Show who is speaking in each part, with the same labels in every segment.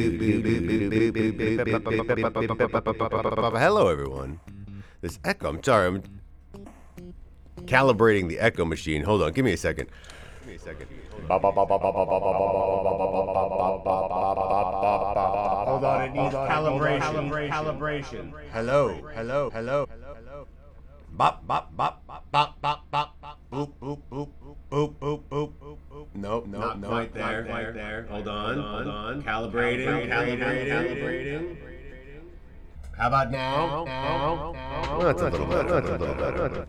Speaker 1: Hello, everyone. This echo. I'm sorry. I'm calibrating the echo machine. Hold on. Give me a second. Hold on. It needs calibration. Hello. Bop, bop, bop, bop, bop, bop, bop. Boop, boop, boop, boop, boop, boop. Nope. Right there. Hold on. Calibrating. How about now? That's a little better.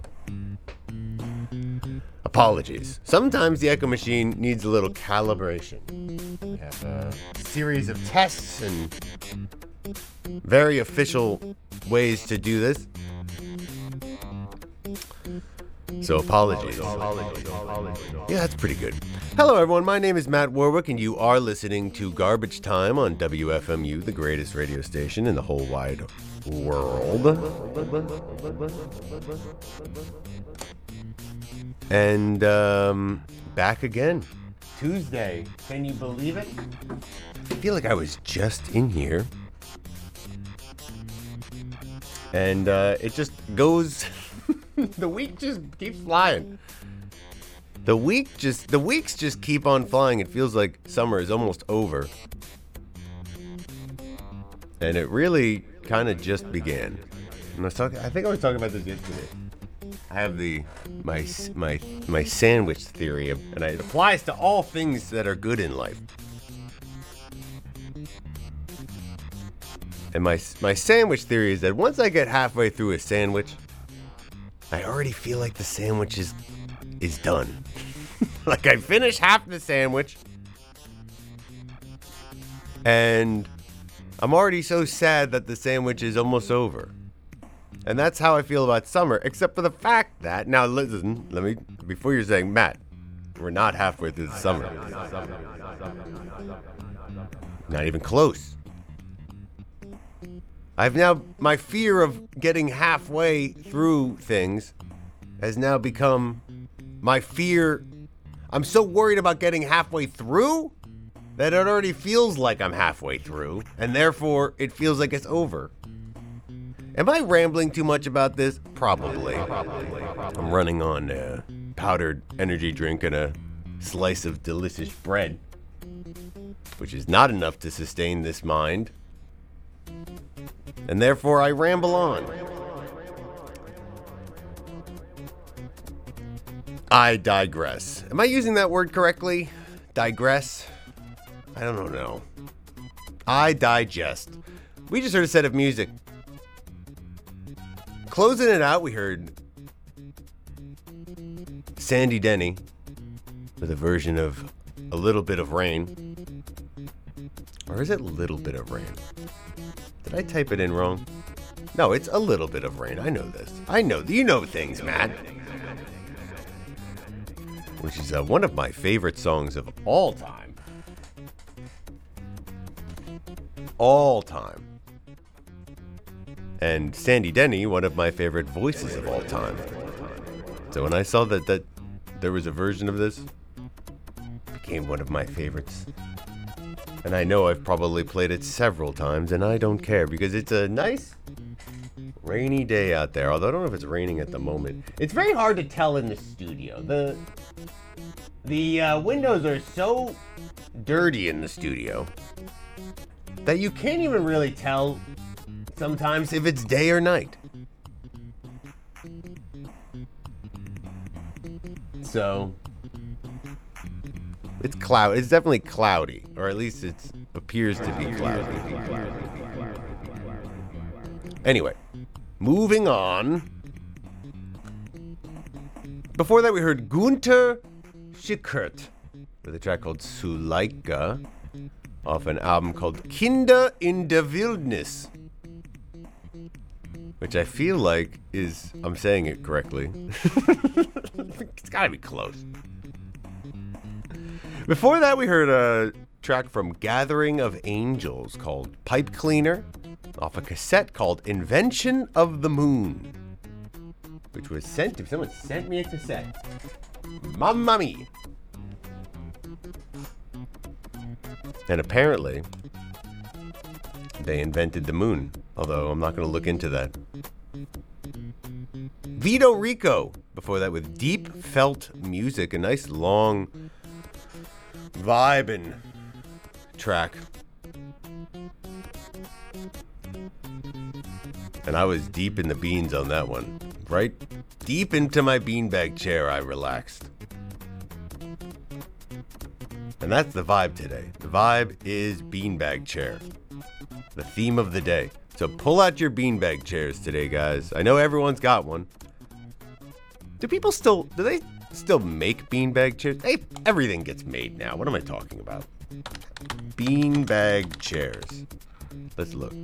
Speaker 1: Apologies. Sometimes the echo machine needs a little calibration. We have a series of tests and very official ways to do this. So apologies. Yeah, that's pretty good. Hello, everyone. My name is Matt Warwick, and you are listening to Garbage Time on WFMU, the greatest radio station in the whole wide world. And back again. Tuesday. Can you believe it? I feel like I was just in here. And it just goes... The week just keeps flying. The weeks just keep on flying. It feels like summer is almost over. And it really kind of just began. I think I was talking about this yesterday. I have my sandwich theory, and it applies to all things that are good in life. And my sandwich theory is that once I get halfway through a sandwich, I already feel like the sandwich is done. Like I finish half the sandwich, and I'm already so sad that the sandwich is almost over. And that's how I feel about summer, except for the fact that, now listen, before you're saying, Matt, we're not halfway through the summer. Not even close. My fear of getting halfway through things has now become my fear. I'm so worried about getting halfway through that it already feels like I'm halfway through, and therefore it feels like it's over. Am I rambling too much about this? Probably. I'm running on a powdered energy drink and a slice of delicious bread, which is not enough to sustain this mind. And therefore, I ramble on. I digress. Am I using that word correctly? Digress? I don't know. I digest. We just heard a set of music. Closing it out, we heard Sandy Denny with a version of A Little Bit of Rain. Or is it Little Bit of Rain? Did I type it in wrong? No, it's A Little Bit of Rain. I know this. You know things, Matt. Which is one of my favorite songs of all time. All time. And Sandy Denny, one of my favorite voices of all time. So when I saw that there was a version of this, it became one of my favorites. And I know I've probably played it several times, and I don't care, because it's a nice rainy day out there. Although I don't know if it's raining at the moment. It's very hard to tell in the studio. The windows are so dirty in the studio that you can't even really tell sometimes if it's day or night. So it's cloud. It's definitely cloudy, or at least it appears to be cloudy. Anyway, moving on. Before that, we heard Gunter Schickert with a track called Suleika off an album called Kinder in der Wildnis, which I feel like I'm saying it correctly. It's gotta be close. Before that, we heard a track from Gathering of Angels called Pipe Cleaner off a cassette called Invention of the Moon, which was sent to someone sent me a cassette. Mamma mia. And apparently, they invented the moon, although I'm not going to look into that. Vito Rico, before that with Deep Felt Music, a nice long vibin' track. And I was deep in the beans on that one. Right deep into my beanbag chair, I relaxed. And that's the vibe today. The vibe is beanbag chair. The theme of the day. So pull out your beanbag chairs today, guys. I know everyone's got one. Do they still make beanbag chairs? Everything gets made now. What am I talking about? Beanbag chairs. Let's look.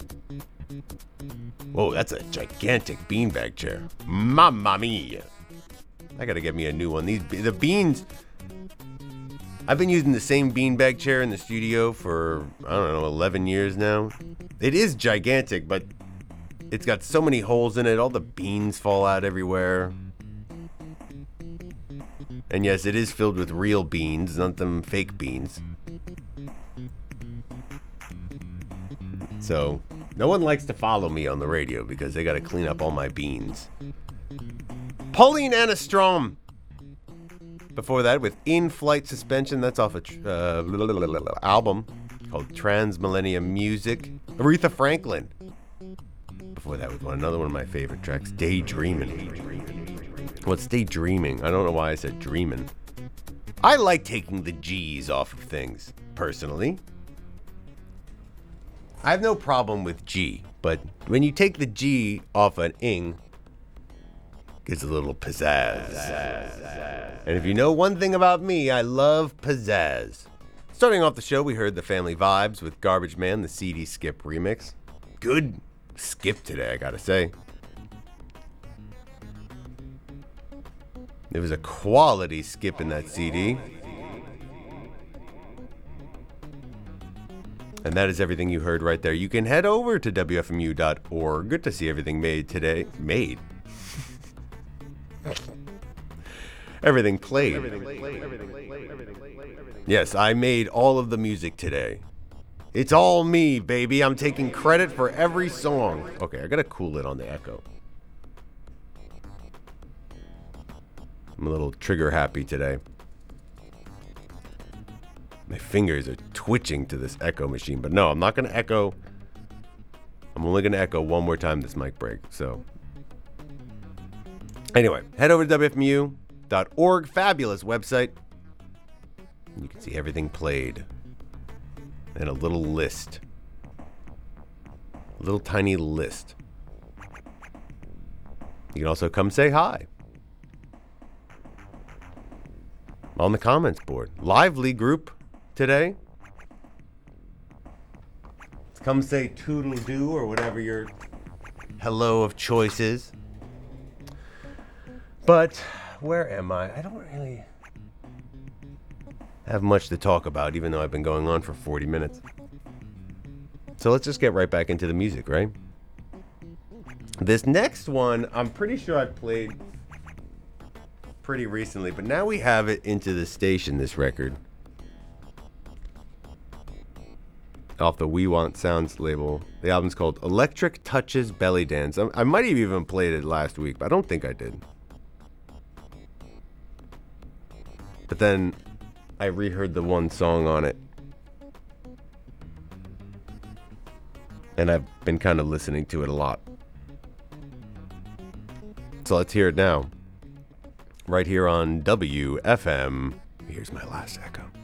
Speaker 1: Whoa, that's a gigantic beanbag chair. Mamma mia. I gotta get me a new one. The beans... I've been using the same beanbag chair in the studio for, 11 years now. It is gigantic, but it's got so many holes in it. All the beans fall out everywhere. And yes, it is filled with real beans, not them fake beans. So, no one likes to follow me on the radio because they got to clean up all my beans. Pauline Anna Strom. Before that, with In Flight Suspension, that's off a album called Transmillennium Music. Aretha Franklin. Before that, with another one of my favorite tracks, Daydreamin'. What's daydreaming? I don't know why I said dreamin'. I like taking the G's off of things, personally. I have no problem with G, but when you take the G off an ing, it gets a little pizzazz. And if you know one thing about me, I love pizzazz. Starting off the show, we heard the Family Vibes with Garbage Man, the CD Skip remix. Good skip today, I gotta say. There was a quality skip in that CD. And that is everything you heard right there. You can head over to WFMU.org to see everything made today. Made. Everything played. Yes, I made all of the music today. It's all me, baby. I'm taking credit for every song. Okay, I gotta cool it on the echo. I'm a little trigger happy today. My fingers are twitching to this echo machine, but no, I'm not gonna echo. I'm only gonna echo one more time this mic break, so. Anyway, head over to WFMU.org, fabulous website. You can see everything played. And a little list. A little tiny list. You can also come say hi. On the comments board. Lively group today. Come say toodle-doo or whatever your hello of choice is. But where am I? I don't really have much to talk about, even though I've been going on for 40 minutes. So let's just get right back into the music, right? This next one, I'm pretty sure I've played pretty recently, but now we have it into the station, this record. Off the We Want Sounds label. The album's called Electric Touches Belly Dance. I might have even played it last week, but I don't think I did. But then I reheard the one song on it. And I've been kind of listening to it a lot. So let's hear it now. Right here on WFM. Here's my last echo.